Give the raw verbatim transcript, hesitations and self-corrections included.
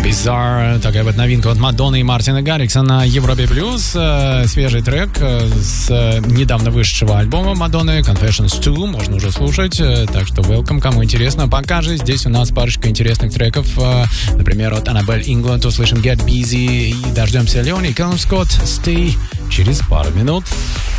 Bizarre. Такая вот новинка от Мадонны и Мартина Гаррикса на Европе+. Плюс. Свежий трек с недавно вышедшего альбома Мадонны Confessions два. Можно уже слушать. Так что welcome, кому интересно. Пока же здесь у нас парочка интересных треков. Например, от Annabelle England услышим Get Busy. И дождемся Леони Кэллум Скотт Stay через пару минут.